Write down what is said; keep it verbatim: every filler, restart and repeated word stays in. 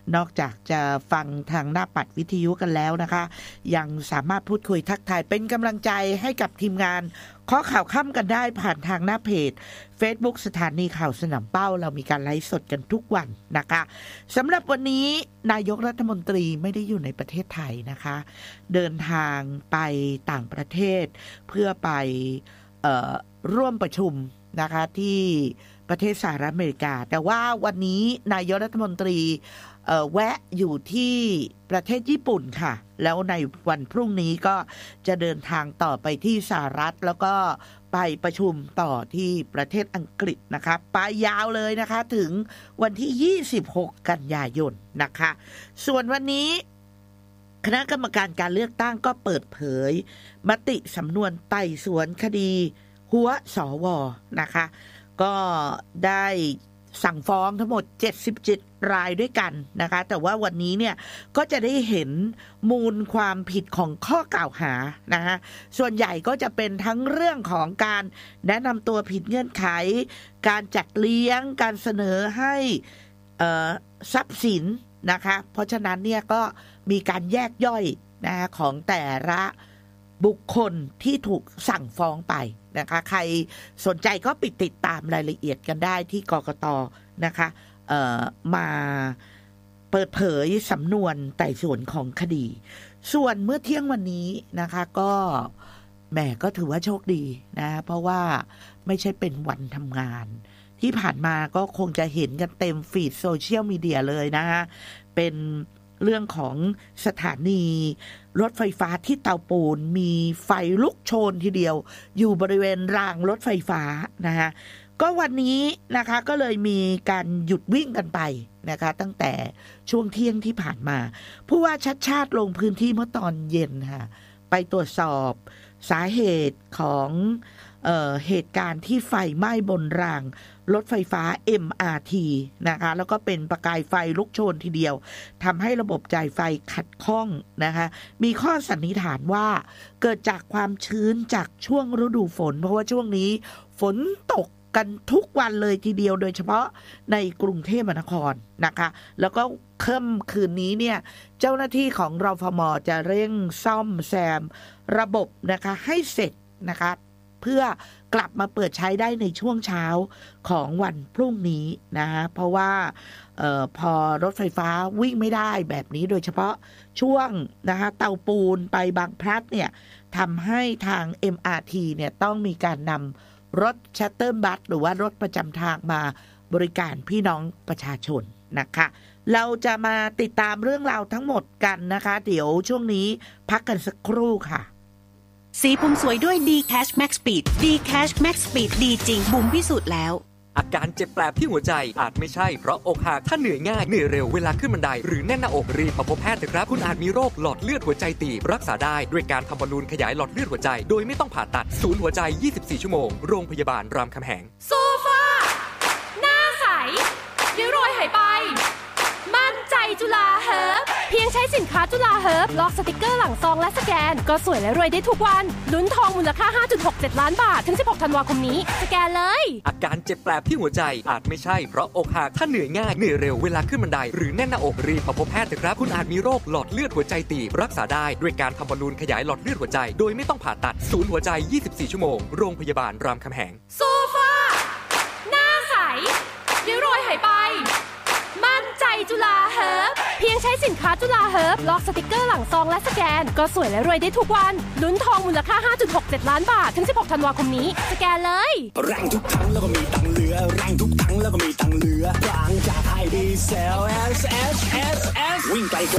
นอกจากจะฟังทางหน้าปัดวิทยุกันแล้วนะคะยังสามารถพูดคุยทักทายเป็นกำลังใจให้กับทีมงานข้อข่าวค่ำกันได้ผ่านทางหน้าเพจ Facebook สถานีข่าวสนามเป้าเรามีการไลฟ์สดกันทุกวันนะคะสำหรับวันนี้นายกรัฐมนตรีไม่ได้อยู่ในประเทศไทยนะคะเดินทางไปต่างประเทศเพื่อไปเอ่อร่วมประชุมนะคะที่ประเทศสหรัฐอเมริกาแต่ว่าวันนี้นายกรัฐมนตรีเอ่อแวะอยู่ที่ประเทศญี่ปุ่นค่ะแล้วในวันพรุ่งนี้ก็จะเดินทางต่อไปที่สหรัฐแล้วก็ไปประชุมต่อที่ประเทศอังกฤษนะคะไปยาวเลยนะคะถึงวันที่ยี่สิบหกกันยายนนะคะส่วนวันนี้คณะกรรมการการเลือกตั้งก็เปิดเผยมติสำนวนไต่สวนคดีหัวสวนะคะก็ได้สั่งฟ้องทั้งหมดเจ็ดสิบเจ็ดรายด้วยกันนะคะแต่ว่าวันนี้เนี่ยก็จะได้เห็นมูลความผิดของข้อกล่าวหานะคะส่วนใหญ่ก็จะเป็นทั้งเรื่องของการแนะนำตัวผิดเงื่อนไขการจัดเลี้ยงการเสนอให้เอ่อทรัพย์สินนะคะเพราะฉะนั้นเนี่ยก็มีการแยกย่อยนะคะของแต่ละบุคคลที่ถูกสั่งฟ้องไปนะคะใครสนใจก็ไปติดตามรายละเอียดกันได้ที่กกต.นะคะเอ่อมาเปิดเผยสำนวนไต่สวนของคดีส่วนเมื่อเที่ยงวันนี้นะคะก็แหมก็ถือว่าโชคดีนะเพราะว่าไม่ใช่เป็นวันทำงานที่ผ่านมาก็คงจะเห็นกันเต็มฟีดโซเชียลมีเดียเลยนะคะเป็นเรื่องของสถานีรถไฟฟ้าที่เตาปูนมีไฟลุกโชนทีเดียวอยู่บริเวณรางรถไฟฟ้านะคะก็วันนี้นะคะก็เลยมีการหยุดวิ่งกันไปนะคะตั้งแต่ช่วงเที่ยงที่ผ่านมาผู้ว่าชัดชาติลงพื้นที่เมื่อตอนเย็นค่ะไปตรวจสอบสาเหตุของเอ่อเหตุการณ์ที่ไฟไหม้บนรางรถไฟฟ้า เอ็ม อาร์ ที นะคะแล้วก็เป็นประกายไฟลุกโชนทีเดียวทำให้ระบบจ่ายไฟขัดข้องนะคะมีข้อสันนิษฐานว่าเกิดจากความชื้นจากช่วงฤดูฝนเพราะว่าช่วงนี้ฝนตกกันทุกวันเลยทีเดียวโดยเฉพาะในกรุงเทพมหานครนะคะแล้วก็ค่ำคืนนี้เนี่ยเจ้าหน้าที่ของรฟม.จะเร่งซ่อมแซมระบบนะคะให้เสร็จนะคะเพื่อกลับมาเปิดใช้ได้ในช่วงเช้าของวันพรุ่งนี้นะฮะเพราะว่าเอ่อพอรถไฟฟ้าวิ่งไม่ได้แบบนี้โดยเฉพาะช่วงนะคะเตาปูนไปบางพลัดเนี่ยทำให้ทาง เอ็ม อาร์ ที เนี่ยต้องมีการนำรถชัตเตอร์บัสหรือว่ารถประจำทางมาบริการพี่น้องประชาชนนะคะเราจะมาติดตามเรื่องราวทั้งหมดกันนะคะเดี๋ยวช่วงนี้พักกันสักครู่ค่ะสีผมสวยด้วย D-Cash Max Speed D-Cash Max Speed ดีจริงบุ๋มพิสูจน์แล้วอาการเจ็บแปลบที่หัวใจอาจไม่ใช่เพราะอกหักถ้าเหนื่อยง่ายเหนื่อยเร็วเวลาขึ้นบันไดหรือแน่นหน้าอกรีบมาพบแพทย์เถอะครับคุณอาจมีโรคหลอดเลือดหัวใจตีบรักษาได้ด้วยการทำบอลลูนขยายหลอดเลือดหัวใจโดยไม่ต้องผ่าตัดศูนย์หัวใจยี่สิบสี่ชั่วโมงโรงพยาบาลรามคำแหงโซฟาหน้าใสริ้วรอยหายไปมั่นใจจุฬาเฮิร์บเพียงใช้สินค้าจุฬาเฮิร์บลอกสติกเกอร์หลังซองและสแกนก็สวยและรวยได้ทุกวันลุ้นทองมูลค่า ห้าจุดหกเจ็ด ล้านบาทถึงสิบหกธันวาคมนี้สแกนเลยอาการเจ็บแปลบที่หัวใจอาจไม่ใช่เพราะอกหักถ้าเหนื่อยง่ายเหนื่อยเร็วเวลาขึ้นบันไดหรือแน่นหน้าอกรีบมาพบแพทย์เถอะครับคุณอาจมีโรคหลอดเลือดหัวใจตีบรักษาได้ด้วยการทำบอลลูนขยายหลอดเลือดหัวใจโดยไม่ต้องผ่าตัดศูนย์หัวใจยี่สิบสี่ชั่วโมงโรงพยาบาลรามคำแหงโซฟาหน้าใสริ้วรอยหายไปมั่นใจจุฬาเฮิร์บเพียงใช้สินค้าจุฬาเฮิร์บลอกสติกเกอร์หลังซองและสแกนก็สวยและรวยได้ทุกวันลุ้นทองมูลค่า ห้าจุดหกเจ็ด ล้านบาทถึงสิบหกธันวาคมนี้สแกนเลยแรงทุกครั้งแล้วก็มีตังเหลือแรงทุกครั้งแล้วก็มีตังเหลือบางจากไอดีเซล เอส เอส เอส เอส วิ่งไกลเกิ